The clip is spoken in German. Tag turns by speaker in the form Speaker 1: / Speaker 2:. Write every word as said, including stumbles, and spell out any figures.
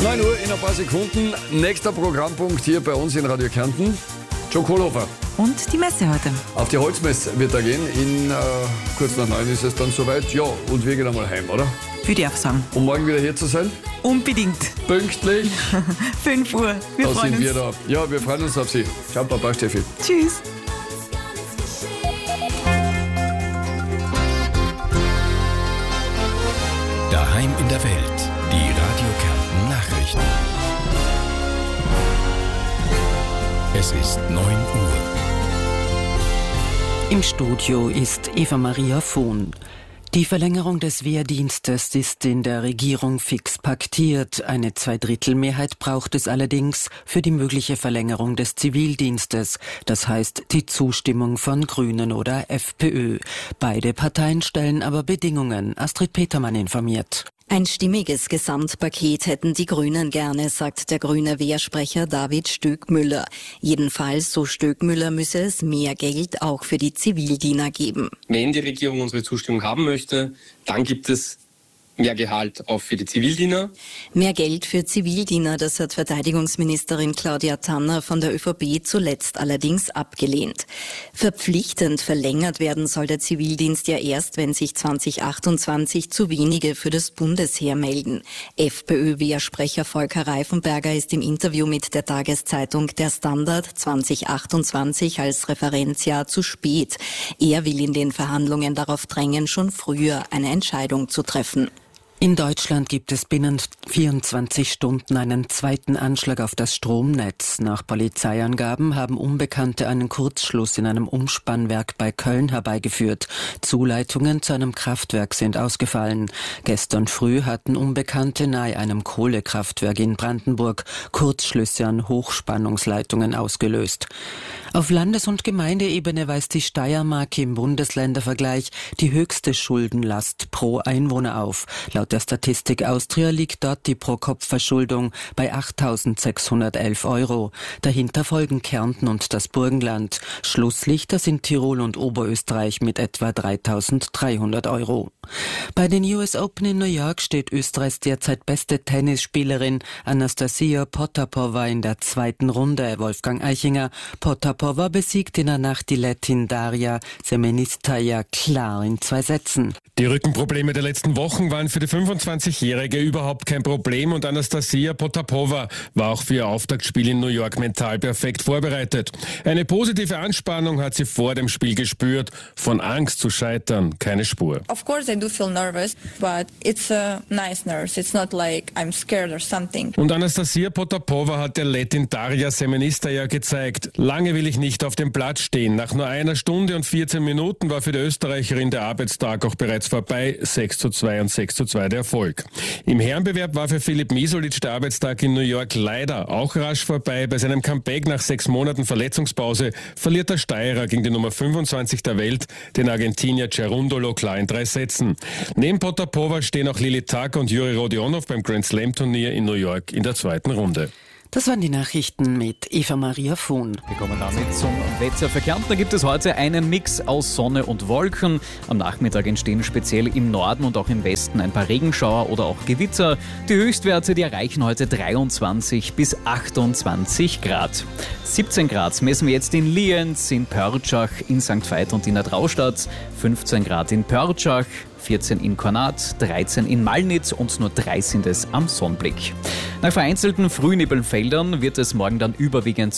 Speaker 1: neun Uhr in ein paar Sekunden. Nächster Programmpunkt hier bei uns in Radio Kärnten. Joe Kohlhofer.
Speaker 2: Und die Messe heute.
Speaker 1: Auf die Holzmesse wird er gehen. In äh, kurz nach neun ist es dann soweit. Ja, und wir gehen einmal heim, oder?
Speaker 2: Würde ich auch sagen.
Speaker 1: Um morgen wieder hier zu sein?
Speaker 2: Unbedingt.
Speaker 1: Pünktlich.
Speaker 2: fünf Uhr. Wir
Speaker 1: Da
Speaker 2: freuen
Speaker 1: sind
Speaker 2: uns.
Speaker 1: wir da. Ja, wir freuen uns auf Sie. Ciao, Papa, Steffi.
Speaker 2: Tschüss.
Speaker 3: Daheim in der Welt. Die Radio Kärnten Nachrichten. Es ist neun Uhr.
Speaker 4: Im Studio ist Eva-Maria Vohn. Die Verlängerung des Wehrdienstes ist in der Regierung fix paktiert. Eine Zweidrittelmehrheit braucht es allerdings für die mögliche Verlängerung des Zivildienstes. Das heißt die Zustimmung von Grünen oder FPÖ. Beide Parteien stellen aber Bedingungen. Astrid Petermann informiert.
Speaker 5: Ein stimmiges Gesamtpaket hätten die Grünen gerne, sagt der grüne Wehrsprecher David Stöckmüller. Jedenfalls, so Stöckmüller, müsse es mehr Geld auch für die Zivildiener geben.
Speaker 6: Wenn die Regierung unsere Zustimmung haben möchte, dann gibt es mehr Gehalt auch für die Zivildiener.
Speaker 5: Mehr Geld für Zivildiener, das hat Verteidigungsministerin Claudia Tanner von der ÖVP zuletzt allerdings abgelehnt. Verpflichtend verlängert werden soll der Zivildienst ja erst, wenn sich zwanzig achtundzwanzig zu wenige für das Bundesheer melden. FPÖ-Wehrsprecher Volker Reifenberger ist im Interview mit der Tageszeitung Der Standard zwanzig achtundzwanzig als Referenzjahr zu spät. Er will in den Verhandlungen darauf drängen, schon früher eine Entscheidung zu treffen.
Speaker 4: In Deutschland gibt es binnen vierundzwanzig Stunden einen zweiten Anschlag auf das Stromnetz. Nach Polizeiangaben haben Unbekannte einen Kurzschluss in einem Umspannwerk bei Köln herbeigeführt. Zuleitungen zu einem Kraftwerk sind ausgefallen. Gestern früh hatten Unbekannte nahe einem Kohlekraftwerk in Brandenburg Kurzschlüsse an Hochspannungsleitungen ausgelöst. Auf Landes- und Gemeindeebene weist die Steiermark im Bundesländervergleich die höchste Schuldenlast pro Einwohner auf. Laut der Statistik Austria liegt dort die Pro-Kopf-Verschuldung bei achttausendsechshundertelf Euro. Dahinter folgen Kärnten und das Burgenland. Schlusslichter sind Tirol und Oberösterreich mit etwa dreitausenddreihundert Euro. Bei den U S Open in New York steht Österreichs derzeit beste Tennisspielerin Anastasia Potapova in der zweiten Runde. Wolfgang Eichinger. Potapova besiegt in der Nacht die Lettin Daria Semenistaja klar in zwei Sätzen.
Speaker 7: Die Rückenprobleme der letzten Wochen waren für die fünfundzwanzigjährige überhaupt kein Problem und Anastasia Potapova war auch für ihr Auftaktspiel in New York mental perfekt vorbereitet. Eine positive Anspannung hat sie vor dem Spiel gespürt. Von Angst zu scheitern keine Spur.
Speaker 8: Of course I do feel nervous, but it's a nice nerves. It's not like I'm scared or something.
Speaker 7: Und Anastasia Potapova hat der Lettin Daria Semenistaja gezeigt: Lange will ich nicht auf dem Platz stehen. Nach nur einer Stunde und vierzehn Minuten war für die Österreicherin der Arbeitstag auch bereits vorbei. sechs zu zwei und sechs zu zwei der Erfolg. Im Herrenbewerb war für Filip Misolic der Arbeitstag in New York leider auch rasch vorbei. Bei seinem Comeback nach sechs Monaten Verletzungspause verliert der Steirer gegen die Nummer fünfundzwanzig der Welt, den Argentinier Cerundolo, klar in drei Sätzen. Neben Potapova stehen auch Lili Tag und Juri Rodionov beim Grand Slam Turnier in New York in der zweiten Runde.
Speaker 4: Das waren die Nachrichten mit Eva-Maria Vohn.
Speaker 9: Wir kommen damit zum Wetter für Kärnten. Da gibt es heute einen Mix aus Sonne und Wolken. Am Nachmittag entstehen speziell im Norden und auch im Westen ein paar Regenschauer oder auch Gewitter. Die Höchstwerte, die erreichen heute dreiundzwanzig bis achtundzwanzig Grad. siebzehn Grad messen wir jetzt in Lienz, in Pörtschach, in Sankt Veit und in der Traustadt. fünfzehn Grad in Pörtschach, vierzehn in Kornat, dreizehn in Malnitz und nur drei sind es am Sonnblick. Nach vereinzelten Frühnebelfeldern wird es morgen dann überwiegend